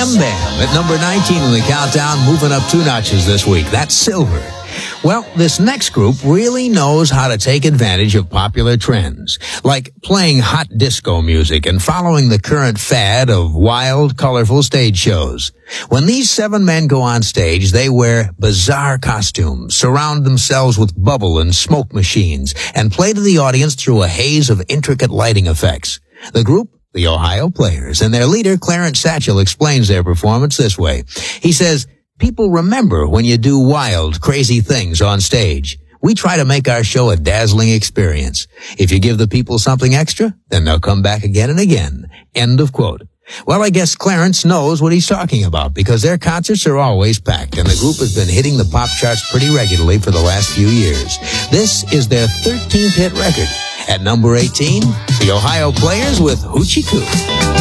Wham Bam at number 19 in the countdown, moving up 2 notches this week. That's Silver. Well, this next group really knows how to take advantage of popular trends, like playing hot disco music and following the current fad of wild, colorful stage shows. When these 7 men go on stage, they wear bizarre costumes, surround themselves with bubble and smoke machines, and play to the audience through a haze of intricate lighting effects. The group, the Ohio Players, and their leader, Clarence Satchel, explains their performance this way. He says, "People remember when you do wild, crazy things on stage. We try to make our show a dazzling experience. If you give the people something extra, then they'll come back again and again." End of quote. Well, I guess Clarence knows what he's talking about because their concerts are always packed, and the group has been hitting the pop charts pretty regularly for the last few years. This is their 13th hit record. At number 18, the Ohio Players with Hoochie Coo.